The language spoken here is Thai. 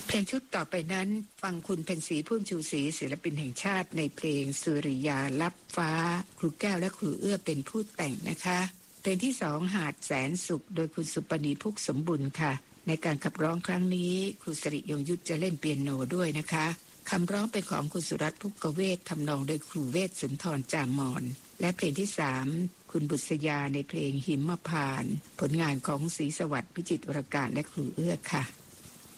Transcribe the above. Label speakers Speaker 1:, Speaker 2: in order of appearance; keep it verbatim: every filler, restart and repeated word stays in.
Speaker 1: เพลงชุดต่อไปนั้นฟังคุณเพ็ญศรีพุ่มชูศรีศิลปินแห่งชาติในเพลงสุริยาลับฟ้าครูแก้วและครูเอื้อเป็นผู้แต่งนะคะเพลงที่สองหาดแสนสุขโดยคุณสุปณีพุกสมบุญค่ะในการขับร้องครั้งนี้ครูสิริยงยุทธจะเล่นเปียโนด้วยนะคะคำร้องเป็นของคุณสุรัตน์ภุกเวศทำนองโดยครูเวศสุนทรจามอนและเพลงที่สามคุณบุษยาในเพลงหิมพานต์ผลงานของศรีสวัสดิ์พิจิตรวรการและครูเอื้อค่ะ